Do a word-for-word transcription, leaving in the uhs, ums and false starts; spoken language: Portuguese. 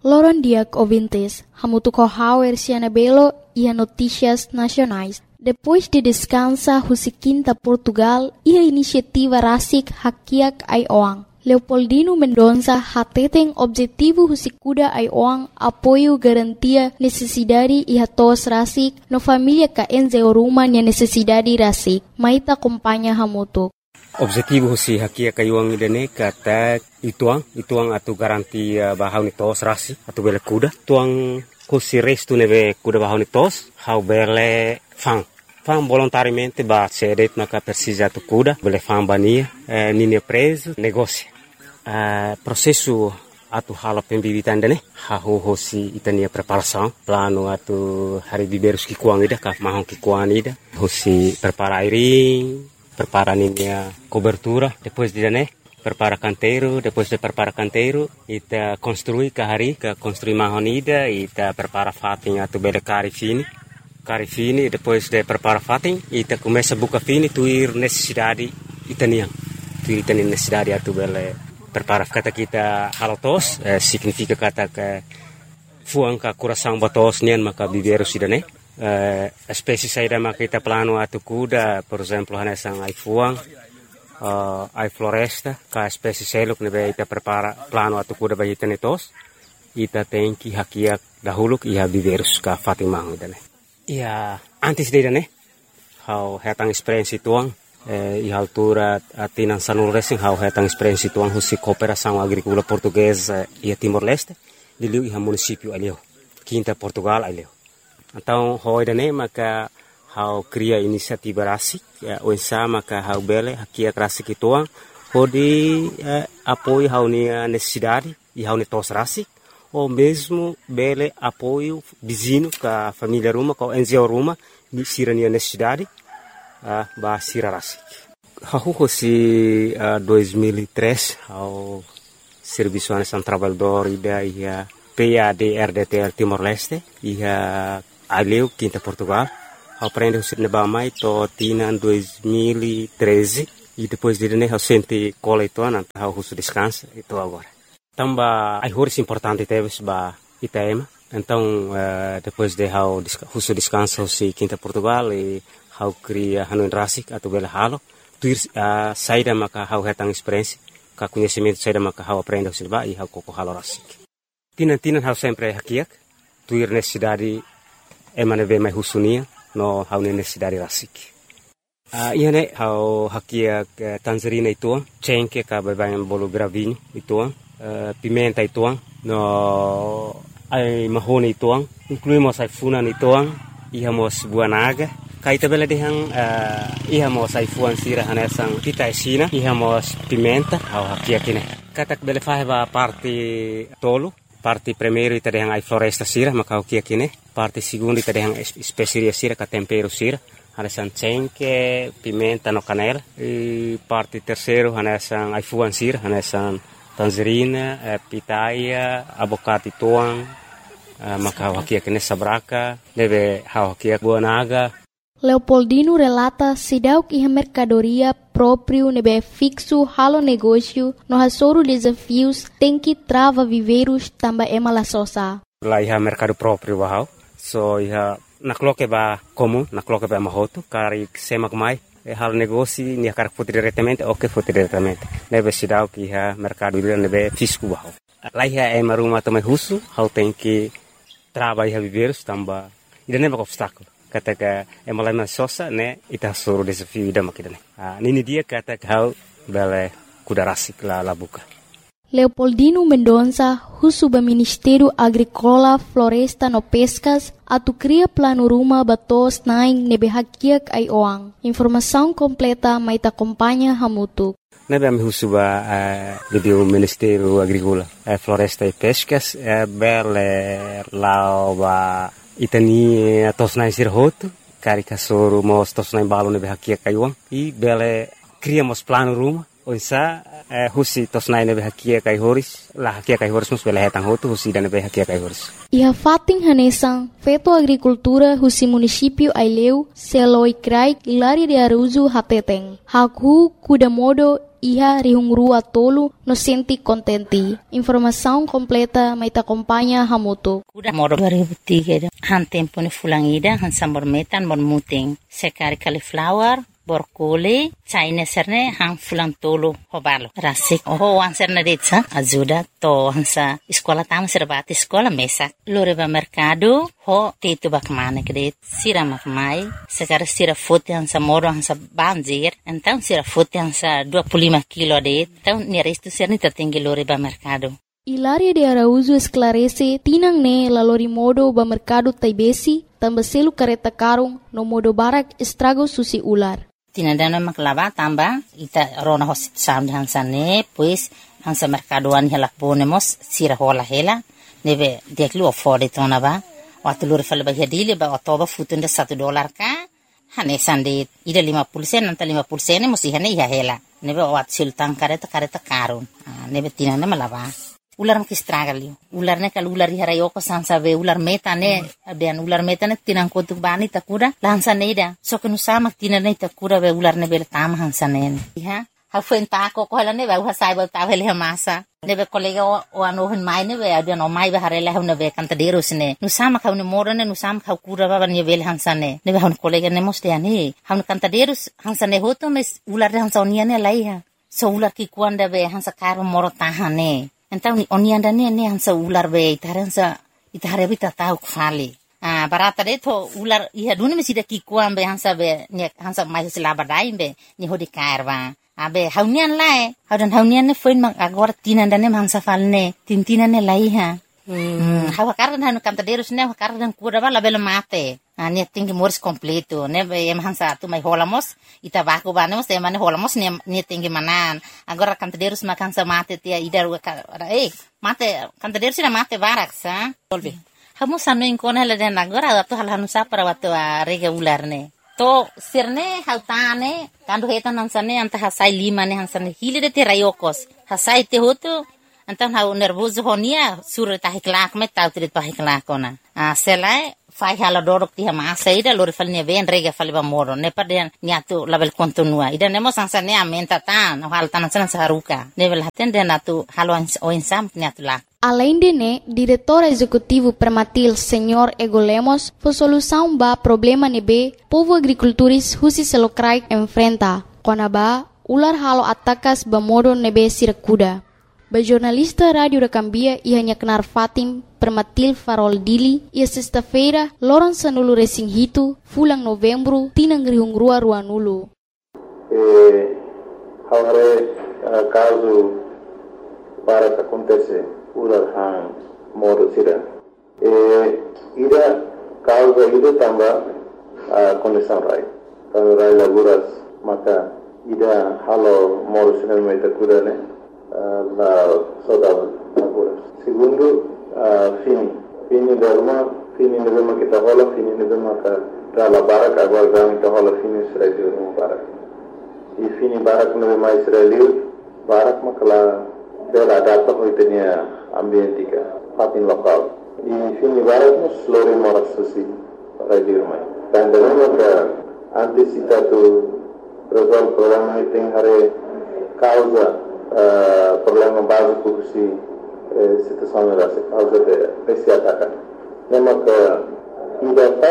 Loron diak ouvintes, hamutu kohauer siana belo e notícias nacionais. Depois de descansa Husiquinta Portugal e a iniciativa Rasik Hakiak Aioang. Leopoldino Mendonça hateten objetivo Husikuda Aioang apoio garantia necessidade e hatos Rasik no família ka enzeoruma nia necessidade Rasik. Maita acompanha hamutu. Objetivo husi hakia kayuang idane kata ituang ituang atu garanti uh, bahau ni tos rasi atu bele kuda tuang husi restu neve kuda bahau ni tos hau bele fang fang volontariamente ba cedet maka persija atu kuda bele fang bania eh, nini preso negócio uh, processo atu hala pembibitan dane hau husi itania preparação plano atu hari biberus ki kuang ida ka mahong ki kuang ida husi prepara airing prepara a cobertura, depois de né, prepara canteiro, depois de prepara canteiro, ita construi kahari, ka construi mahonida, ita prepara fatin atu bele cari fini, cari fini, depois de prepara fatin, ita começa buka fini, tuir necessidade itanian, tuir itanian necessidade atu bele prepara kata kita halotos, eh, significa kata ke fuang ka coração batos nian maka biberu sidane. Uh, espécie saída makita plano atu kuda, por exemplo, hanesang ai fuang, uh, ai floresta, ka espécie seluk nebe ita prepara plano atu kuda ba ita netos, ita tem que hakiak dahulu iha biverus ka fatimang dane. Ia antes de dane, hau hetang experiência tuang, eh, iha altura atinan sanul racing hau hetang experiência tuang husi cooperação agrícola portuguesa e Timor-Leste, diliu iha município aleu, Quinta Portugal aleu. Então, hoi dane maka hau cria inisiativa rasik, ya, onsa maka hau bele hakia rasik ituang, hodi eh, apoio hau nia necessidade e hau netos rasik, ou mesmo bele apoio vizinho ka família ruma, ka N G O ruma, ni sira nia necessidade, uh, ba sira rasik. Hau hosi uh, dois mil e três, hau Serviço Nacional Trabalhador ida ia P A D R D T L Timor-Leste, ia aleu Quinta Portugal, aprende o cinema mais to tina dois mil e treze e depois de né sente cola itu ana hau husu descansa itu agora. Tamba ai horis importante teves ba Itaema. Então uh, depois de hau husu descansa si Quinta Portugal e hau cria hanu rasik atau bela halo, tuir uh, saída maka hau hetang experiência, ka conhecimento saída maka hau aprende o cinema e hau koko halo rasik. Tina tina hau sempre hakiak, tuir necessidade emane ve mai husunia no hau necessidade rasik. Uh, ia ne hau hakia uh, tangerina ituang, cengke ka babayan bolo gravinho ituang, uh, pimenta ituang, no ai mahoni ituang, incluímos ai funan ituang, ihamos buanaga, kaita bela dehang uh, ihamos ai fuan sira hanesang pita esina, ihamos pimenta hau hakia kine. Katak bele faheba parte tolo, parte primeiro ita dehang ai floresta sira maka hau kia kine. Parte segundo ita dehang especiaria sira ka tempero sira, hanesan cengke, pimenta no canela. E parte terceiro hanesan ai fuan sira, hanesan tangerina, eh, pitaia, abocate tuang, eh, maka hau hakia kine sabraka, deve hau hakia buanaga. Leopoldino relata sidauk iha mercadoria próprio nebe fixo halo negócio no hasoro desafios tem que trava viveiros tamba ema la sosa. Lá iha mercado próprio bahau, so iha nakloke ba comum, nakloke ba mahoto, kari semak mai, e halo negócio nia kar foto diretamente, ok foto diretamente. Nebe sidauk iha mercado ila nebe fisco bahau. Lá iha ema rumah tamai husu, hau tem que trava iha viveiros tamba, ida neba obstáculo. Kata ka emalama sosa ne ita suru desafio ida makidane. Ah nini dia kata kau bele kuda rasik la la buka. Leopoldino Mendonça husuba Ministério Agrícola, Floresta no Pescas atu cria plano ruma batos naing nebe hakiak Aioang. Informação completa maita acompanha hamutu. Nebe am husuba uh, do Ministério Agrícola, uh, Floresta e Pescas uh, bele lao ba itani tosnai sirhoto, kari kasoro mos tosnai balo nebe hakia kaiuang, i bele criamos plano ruma, onsa eh, husi tosnai nebe hakia kai horis, la hakia kai horis mus bele hetang hoto, husi dan nebe hakia kai horis. Iha fating hanesang, feto agricultura husi município Aileu, Seloi Krai, Ilari de Aruzu Hateteng, Haku Kudamodo iha rihung rua tolu no senti kontenti. Informação completa mai ta acompanha hamutu. Udah modo dua ribu tiga han tempo ni fulangida han sambor metan mon muting. Sekari cauliflower borkole China serne hang fulang tolo hobalo rasik oh wan serne detsa ajuda to hansa sekolah tama serbati sekolah mesak lore ba mercado ho tetu bak mane kret sira mak mai sekarang sira foto hansa moro hansa banjir então sira foto hansa dua puluh lima kilo det então ni resto serne tertinggi lore ba mercado. Hilaria de Araújo esclarece tinang ne lalori modo ba mercado taibesi tambah selu kareta karung no modo barak estrago susi ular. Tinadana maklava tamba ita rona hosit sam hansa ne pues hansa mercadoan hela ponemos sira hola hela neve deklu ofode tona ba watulur fal ba hedile ba otoba futunda satu dolar ka hane sande ida lima puluh sen nanta lima puluh sen musi hane ya hela neve wat sultan kareta kareta karun neve tinana malava ular mak istragali ular ne kal ular hara yoko sansa be ular meta ne ben ular meta ne tinang kotuk bani takura lansa neida so kenu sama tinane takura be ular ne bel tam hansa ne ha ha fen ta ko ko la ne ba ha sai ba ta vele masa ne be kolega o ano hen mai ne be adu no mai ba hare la ne be kanta derus ne nu sama ka ne moro ne nu sama ka kura ba ne bel hansa ne ne be han kolega ne moste ani han kanta derus hansa ne hoto mes ular hansa onia ne lai ha so ular ki kuanda be hansa karo moro tahane. Então oni anda ne ne hansa ular be itaransa itare bita tau khali ah barata de to ular iha duni mesida ki kuam be hansa be ne hansa mai sila badai be ni hodi kairwa abe haunian lai haudan haunian ne foin mak agor tinanda ne hansa falne tintina ne lai ha hmm hawa kardan hanu kanta derus ne kardan kura bala bela mate ne tingi mors completo ne be em hansa tu mai holamos ita baku banemos e mane holamos ne ne tingi manan agora kanta derus makan sa mate tia idar eh mate kanta derus na mate barak sa tolbe hamu sanu inkona le den agora tu hal hanu sa para watu rega ular ne to sirne hautane kandu hetan hansane anta hasai lima ne hansane hile de te rayokos hasai te hotu antan hau nervoso honia sur ta hiklak me tau trit pa hiklak ona a selai fai hala dorok ti hama saida lori falne ven rega faliba moro ne paden niatu label kontinua ida nemo sansa ne amenta tan hal tan san saruka nevel haten de natu halo o insam niatu la. Além de né, diretor executivo Permatil, senhor Ego Lemos, foi solução ba problema nebe povo agricultores husi selokrai enfrenta. Kona ba ular halo atakas ba modo nebe sirakuda. Ba jornalista Rádio da Cambia ia kenar Fatim Permatil Farol Dili ia sexta-feira loron sanulu resing hitu fulang novembro tinang rihung rua rua nulu. Eh, haware uh, caso para que acontece ular hang modo sira. Eh, ida causa ida tamba uh, condição rai. Kalau rai laguras maka ida halo modo sira meta kudane. Uh, la saudade agora. Segundo, uh, fini. Fini derma, fini derma kita hola, fini derma ka dala barak agora gami kita hola fini Israel no barak. E fini barak no mais Israel, barak makala dela data ko itenia ambiente ka fatin lokal. E fini barak no slore moras susi radio mai. Dan derma ka antisipado resolve problema item hare causa Uh, problema básico que se uh, situação era essa causa de esse ataque. Lembra que ainda